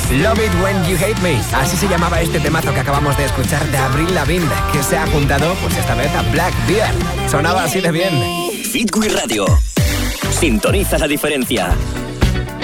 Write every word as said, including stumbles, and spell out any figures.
Love It When You Hate Me. Así se llamaba este temazo que acabamos de escuchar de Avril Lavigne, que se ha juntado, pues esta vez, a Blackbeard. Sonaba así de bien. Hit Wii Radio. Sintoniza la diferencia.